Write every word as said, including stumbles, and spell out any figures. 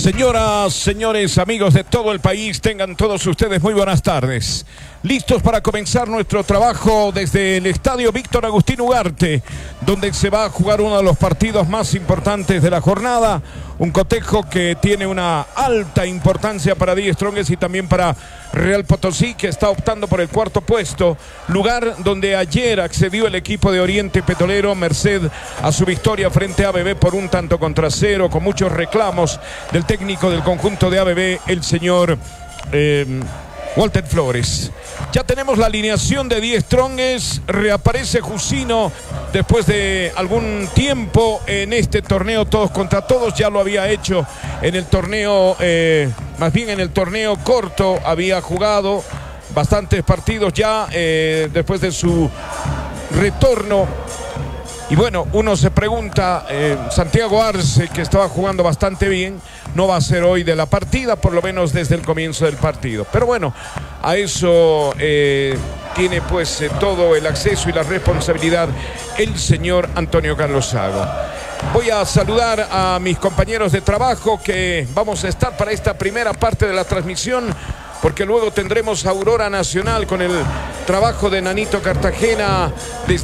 Señoras, señores, amigos de todo el país, tengan todos ustedes muy buenas tardes. Listos para comenzar nuestro trabajo desde el Estadio Víctor Agustín Ugarte, donde se va a jugar uno de los partidos más importantes de la jornada. Un cotejo que tiene una alta importancia para Die Strongest y también para Real Potosí, que está optando por el cuarto puesto, lugar donde ayer accedió el equipo de Oriente Petrolero, merced a su victoria frente a A B B por un tanto contra cero, con muchos reclamos del técnico del conjunto de A B B, el señor eh, Walter Flores. Ya tenemos la alineación de Die Strongest. Reaparece Jusino después de algún tiempo en este torneo todos contra todos. Ya lo había hecho en el torneo, eh, más bien en el torneo corto, había jugado bastantes partidos ya eh, después de su retorno. Y bueno, uno se pregunta, eh, Santiago Arce, que estaba jugando bastante bien, no va a ser hoy de la partida, por lo menos desde el comienzo del partido. Pero bueno, a eso eh, tiene pues eh, todo el acceso y la responsabilidad el señor Antonio Carlos Sago. Voy a saludar a mis compañeros de trabajo que vamos a estar para esta primera parte de la transmisión, porque luego tendremos Aurora Nacional con el trabajo de Nanito Cartagena desde